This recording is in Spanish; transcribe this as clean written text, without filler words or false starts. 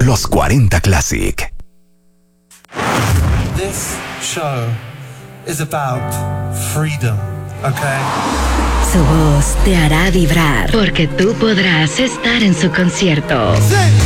Los 40 Classic. This show is about freedom, okay? Su voz te hará vibrar porque tú podrás estar en su concierto. Sí.